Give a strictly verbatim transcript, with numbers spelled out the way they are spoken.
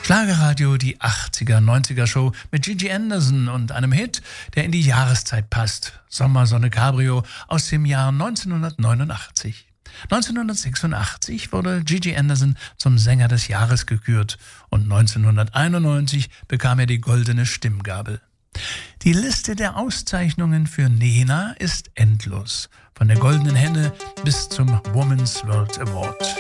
Schlagerradio, die achtziger, neunziger Show mit Gigi Anderson und einem Hit, der in die Jahreszeit passt. Sommersonne Cabrio aus dem Jahr neunzehnhundertneunundachtzig. neunzehnhundertsechsundachtzig wurde Gigi Anderson zum Sänger des Jahres gekürt und neunzehnhunderteinundneunzig bekam er die Goldene Stimmgabel. Die Liste der Auszeichnungen für Nena ist endlos, von der Goldenen Henne bis zum Women's World Award.